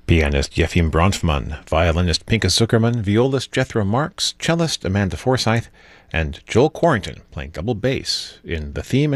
Pianist Yefim Bronfman, violinist Pinka Zuckerman, violist Jethro Marks, cellist Amanda Forsyth, and Joel Quarrington playing double bass in the theme